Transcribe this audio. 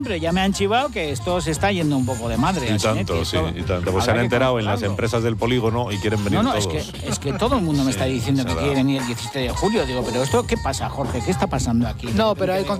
Pero ya me han chivado que esto se está yendo un poco de madre. Y tanto, sí, y tanto. Pues se han enterado en las empresas del polígono y quieren venir todos. Es que todo el mundo me está diciendo que quieren ir el 17 de julio. Digo, pero ¿esto qué pasa, Jorge? ¿Qué está pasando aquí? No, pero hay